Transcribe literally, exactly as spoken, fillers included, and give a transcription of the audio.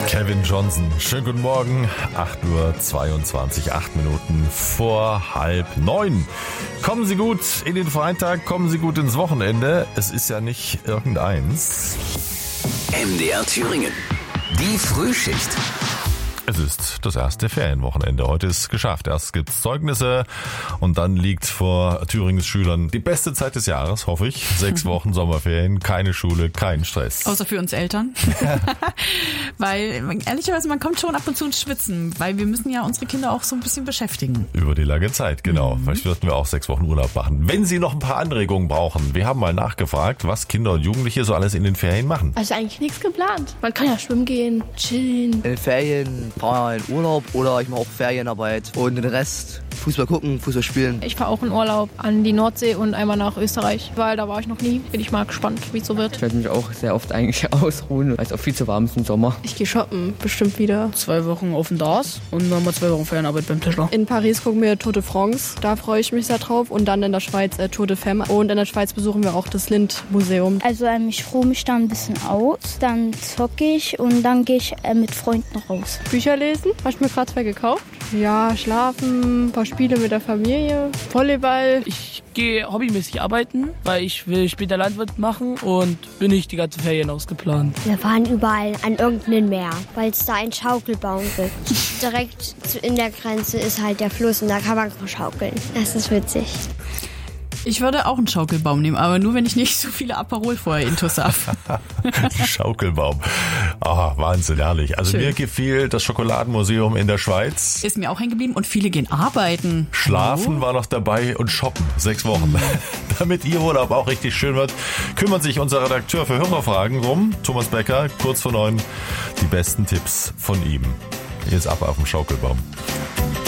Kevin Johnson. Schönen guten Morgen. acht Uhr zweiundzwanzig, acht Minuten vor halb neun. Kommen Sie gut in den Freitag, kommen Sie gut ins Wochenende. Es ist ja nicht irgendeins. M D R Thüringen. Die Frühschicht. Es ist das erste Ferienwochenende. Heute ist geschafft. Erst gibt's Zeugnisse und dann liegt vor Thüringens Schülern die beste Zeit des Jahres, hoffe ich. Sechs Wochen Sommerferien, keine Schule, kein Stress. Außer für uns Eltern. Weil, ehrlicherweise, man kommt schon ab und zu ins Schwitzen, weil wir müssen ja unsere Kinder auch so ein bisschen beschäftigen. Über die lange Zeit, genau. Mhm. Vielleicht würden wir auch sechs Wochen Urlaub machen. Wenn Sie noch ein paar Anregungen brauchen, wir haben mal nachgefragt, was Kinder und Jugendliche so alles in den Ferien machen. Also eigentlich nichts geplant. Man kann ja schwimmen gehen, chillen. In den Ferien fahren wir in Urlaub oder ich mache auch Ferienarbeit und den Rest Fußball gucken, Fußball spielen. Ich fahre auch in Urlaub an die Nordsee und einmal nach Österreich, weil da war ich noch nie. Bin ich mal gespannt, wie es so wird. Ich werde mich auch sehr oft eigentlich ausruhen, weil es auch viel zu warm ist im Sommer. Ich gehe shoppen, bestimmt wieder. Zwei Wochen auf dem D A S und nochmal zwei Wochen Ferienarbeit beim Tischler. In Paris gucken wir Tour de France, da freue ich mich sehr drauf. Und dann in der Schweiz äh, Tour de Femme. Und in der Schweiz besuchen wir auch das Lind-Museum. Also ähm, ich ruhe mich da ein bisschen aus, dann zocke ich und dann gehe ich äh, mit Freunden raus. Bücher lesen, habe ich mir gerade zwei gekauft. Ja, schlafen, ein paar Spiele mit der Familie, Volleyball. Ich gehe hobbymäßig arbeiten, weil ich will später Landwirt machen und bin nicht die ganze Ferien ausgeplant. Wir fahren überall an irgendeinem Meer, weil es da einen Schaukelbaum gibt. Direkt in der Grenze ist halt der Fluss und da kann man schaukeln. Das ist witzig. Ich würde auch einen Schaukelbaum nehmen, aber nur, wenn ich nicht so viele Aperol vorher intus habe. Schaukelbaum. Ah, Wahnsinn, herrlich. Also Schön. Mir gefiel das Schokoladenmuseum in der Schweiz. Ist mir auch hängen geblieben und viele gehen arbeiten. Schlafen oh. war noch dabei und shoppen. Sechs Wochen. Damit Ihr Urlaub auch richtig schön wird, kümmert sich unser Redakteur für Hörerfragen rum, Thomas Becker, kurz vor neun. Die besten Tipps von ihm. Jetzt ab auf dem Schaukelbaum.